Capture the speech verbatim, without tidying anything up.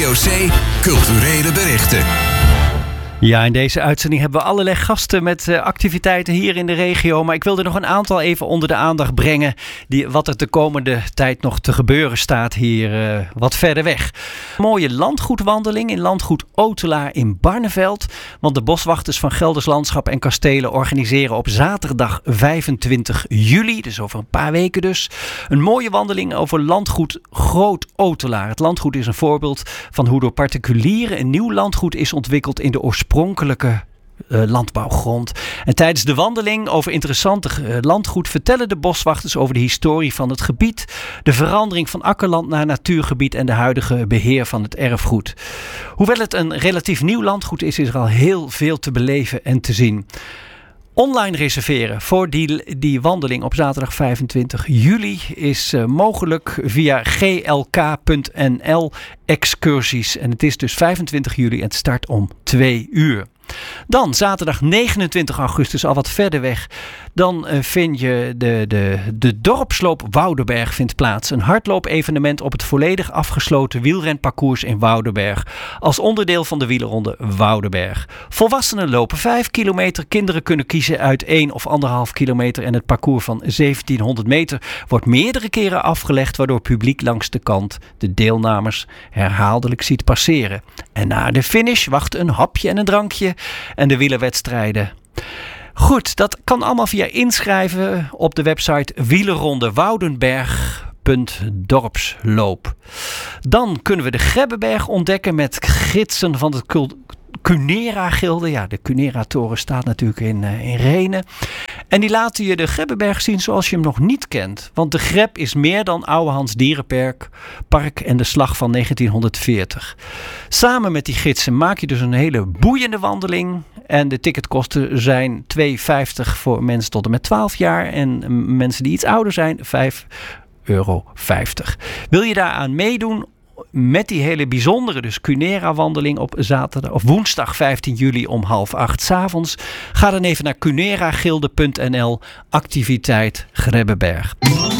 O C Culturele Berichten. Ja, in deze uitzending hebben we allerlei gasten met uh, activiteiten hier in de regio. Maar ik wil er nog een aantal even onder de aandacht brengen. Die, wat er de komende tijd nog te gebeuren staat hier uh, wat verder weg. Een mooie landgoedwandeling in landgoed Otelaar in Barneveld. Want de boswachters van Gelders Landschap en Kastelen organiseren op zaterdag vijfentwintig juli, dus over een paar weken dus, een mooie wandeling over landgoed Groot Otelaar. Het landgoed is een voorbeeld van hoe door particulieren een nieuw landgoed is ontwikkeld in de oorspronkelijke oorspronkelijke uh, landbouwgrond. En tijdens de wandeling over interessante uh, landgoed vertellen de boswachters over de historie van het gebied, de verandering van akkerland naar natuurgebied en de huidige beheer van het erfgoed. Hoewel het een relatief nieuw landgoed is, is er al heel veel te beleven en te zien. Online reserveren voor die, die wandeling op zaterdag vijfentwintig juli is uh, mogelijk via g l k punt n l excursies. En het is dus vijfentwintig juli en het start om twee uur. Dan zaterdag negenentwintig augustus, al wat verder weg. Dan uh, vind je de, de, de dorpsloop Woudenberg vindt plaats. Een hardloop-evenement op het volledig afgesloten wielrenparcours in Woudenberg. Als onderdeel van de wielerronde Woudenberg. Volwassenen lopen vijf kilometer. Kinderen kunnen kiezen uit één of anderhalf kilometer. En het parcours van zeventienhonderd meter wordt meerdere keren afgelegd. Waardoor het publiek langs de kant de deelnemers herhaaldelijk ziet passeren. En na de finish wacht een hapje en een drankje. En de wielerwedstrijden. Goed, dat kan allemaal via inschrijven op de website wielerrondewoudenberg punt dorpsloop. Dan kunnen we de Grebbeberg ontdekken met gidsen van het Cult- Cunera-gilde. Ja, de Cunera-toren staat natuurlijk in, uh, in Rhenen. En die laten je de Grebbeberg zien zoals je hem nog niet kent. Want de Greb is meer dan Ouwehands Dierenpark Park en de slag van negentienhonderdveertig. Samen met die gidsen maak je dus een hele boeiende wandeling. En de ticketkosten zijn twee euro vijftig voor mensen tot en met twaalf jaar. En mensen die iets ouder zijn, vijf euro vijftig. Wil je daaraan meedoen? Met die hele bijzondere dus Cunera-wandeling op zaterdag of woensdag vijftien juli om half acht 's avonds. Ga dan even naar cuneragilde punt n l, activiteit Grebbeberg.